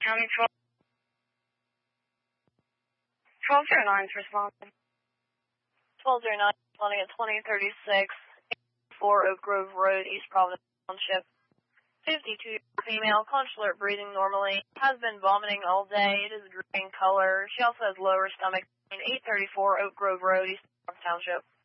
County 1209's responding. 1209 responding at 2036, 4 Oak Grove Road, East Providence Township. 52 female, consular, breathing normally, has been vomiting all day. It is green color. She also has lower stomach pain. 834 Oak Grove Road, East Providence Township.